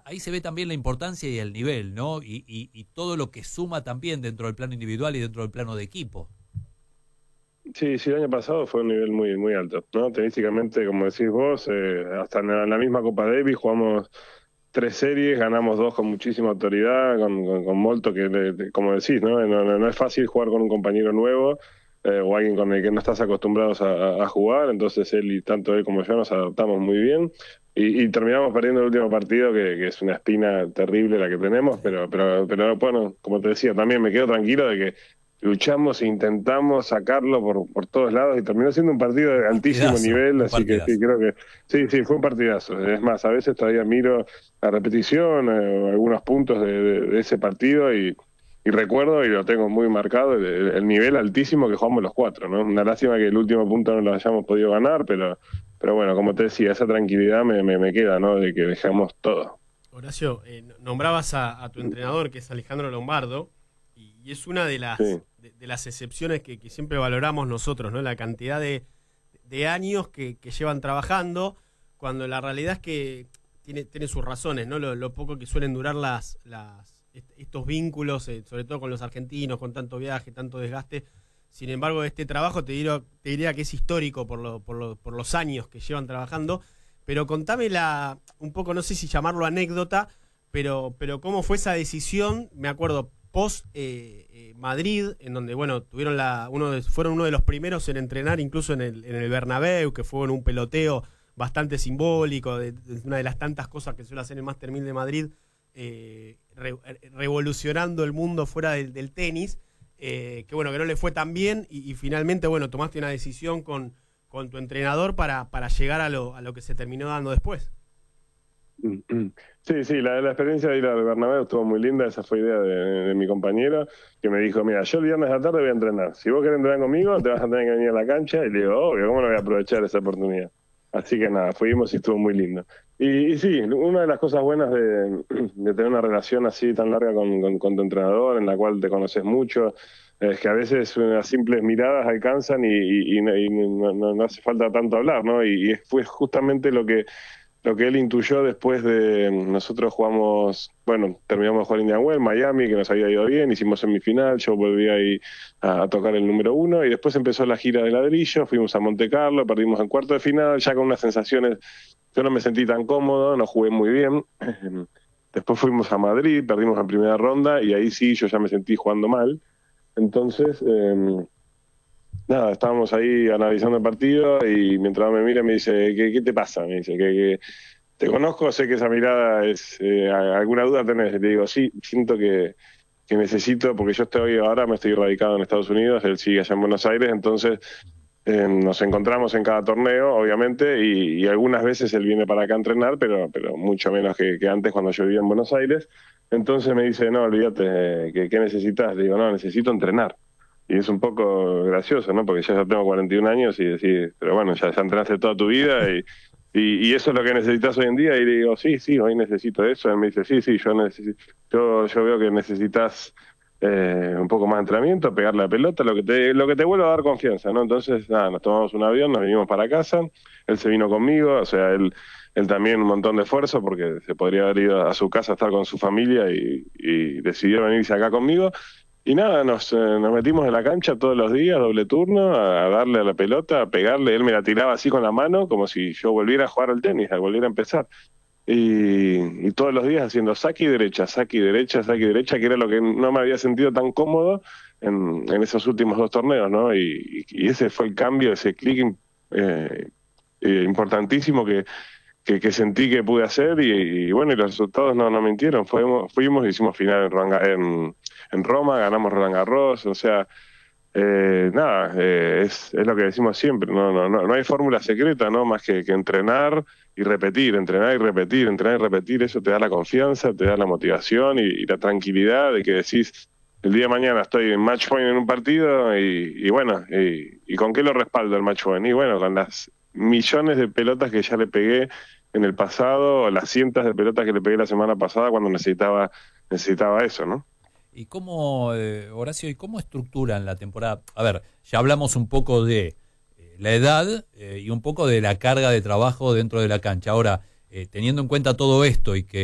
ahí se ve también la importancia y el nivel, ¿no? Y todo lo que suma también dentro del plano individual y dentro del plano de equipo. Sí, sí, el año pasado fue un nivel muy, muy alto, ¿no? Tenísticamente, como decís vos, hasta en la misma Copa Davis jugamos 3 series, ganamos 2 con muchísima autoridad, con Molto, que como decís, ¿no? No es fácil jugar con un compañero nuevo o alguien con el que no estás acostumbrados a jugar, entonces él y tanto él como yo nos adaptamos muy bien y terminamos perdiendo el último partido, que es una espina terrible la que tenemos, Sí, pero bueno, como te decía, también me quedo tranquilo de que luchamos e intentamos sacarlo por todos lados y terminó siendo un partido de altísimo nivel, un así que sí, partidazo. creo que sí, sí, fue un partidazo. Es más, a veces todavía miro la repetición, algunos puntos de ese partido y recuerdo, y lo tengo muy marcado, el nivel altísimo que jugamos los cuatro, ¿no? Una lástima que el último punto no lo hayamos podido ganar, pero bueno, como te decía, esa tranquilidad me queda, ¿no? De que dejamos todo. Horacio, nombrabas a tu entrenador, que es Alejandro Lombardo, y es una de Sí. de las excepciones que siempre valoramos nosotros, ¿no? La cantidad de años que llevan trabajando, cuando la realidad es que tiene sus razones, ¿no? Lo poco que suelen durar estos vínculos, sobre todo con los argentinos, con tanto viaje, tanto desgaste. Sin embargo, este trabajo te diría que es histórico por los años que llevan trabajando. Pero contame un poco, no sé si llamarlo anécdota, pero cómo fue esa decisión, me acuerdo, post Madrid, en donde, bueno, fueron uno de los primeros en entrenar incluso en el Bernabéu, que fue en un peloteo bastante simbólico, de una de las tantas cosas que suele hacer el Master 1000 de Madrid, revolucionando el mundo fuera del tenis, que bueno, que no le fue tan bien, y finalmente, bueno, tomaste una decisión con tu entrenador para llegar a lo que se terminó dando después. Sí, sí, la experiencia de ir al Bernabéu estuvo muy linda, esa fue idea de mi compañero, que me dijo, mira, yo el viernes a la tarde voy a entrenar, si vos querés entrenar conmigo, te vas a tener que venir a la cancha, y le digo, obvio, ¿cómo no voy a aprovechar esa oportunidad? Así que nada, fuimos y estuvo muy lindo. Y sí, una de las cosas buenas de tener una relación así tan larga con tu entrenador, en la cual te conoces mucho, es que a veces unas simples miradas alcanzan y no hace falta tanto hablar, ¿no? Y fue justamente lo que él intuyó después de nosotros jugamos, bueno, terminamos de jugar Indian Wells, Miami, que nos había ido bien, hicimos semifinal, yo volví ahí a tocar el número 1 y después empezó la gira de ladrillo, fuimos a Monte Carlo, perdimos en cuarto de final, ya con unas sensaciones, yo no me sentí tan cómodo, no jugué muy bien. Después fuimos a Madrid, perdimos en primera ronda y ahí sí yo ya me sentí jugando mal. Entonces, nada, estábamos ahí analizando el partido y mientras me mira me dice, ¿qué te pasa? Me dice, que te conozco, sé que esa mirada es, alguna duda tenés. Le digo, sí, siento que necesito, porque yo ahora me estoy radicado en Estados Unidos, él sigue allá en Buenos Aires, entonces nos encontramos en cada torneo, obviamente, y algunas veces él viene para acá a entrenar, pero mucho menos que antes cuando yo vivía en Buenos Aires. Entonces me dice, no, olvídate, ¿qué necesitas? Le digo, no, necesito entrenar. Y es un poco gracioso, ¿no? Porque ya tengo 41 años y decís, pero bueno, ya entrenaste toda tu vida y eso es lo que necesitas hoy en día. Y le digo, sí, sí, hoy necesito eso. Él me dice, sí, sí, yo veo que necesitas un poco más de entrenamiento, pegar la pelota, lo que te vuelva a dar confianza, ¿no? Entonces, nada, nos tomamos un avión, nos vinimos para casa, él se vino conmigo, o sea, él también un montón de esfuerzo porque se podría haber ido a su casa a estar con su familia y decidió venirse acá conmigo. Y nada, nos metimos en la cancha todos los días, doble turno, a darle a la pelota, a pegarle. Él me la tiraba así con la mano, como si yo volviera a jugar al tenis, a volver a empezar. Y todos los días haciendo saque y derecha, saque y derecha, saque y derecha, que era lo que no me había sentido tan cómodo en esos últimos 2 torneos, ¿no? Y ese fue el cambio, ese clic importantísimo que sentí que pude hacer y bueno, y los resultados no mintieron. Fuimos, hicimos final en Roma, ganamos Roland Garros, o sea, nada, es lo que decimos siempre, no hay fórmula secreta, ¿no? Más que entrenar y repetir, entrenar y repetir, entrenar y repetir, eso te da la confianza, te da la motivación y la tranquilidad de que decís, el día de mañana estoy en match point en un partido y bueno, y ¿con qué lo respaldo el match point? Y bueno, con las millones de pelotas que ya le pegué en el pasado, o las cientos de pelotas que le pegué la semana pasada cuando necesitaba eso, ¿no? ¿Y cómo, Horacio, y cómo estructuran la temporada? A ver, ya hablamos un poco de la edad y un poco de la carga de trabajo dentro de la cancha. Ahora, teniendo en cuenta todo esto y que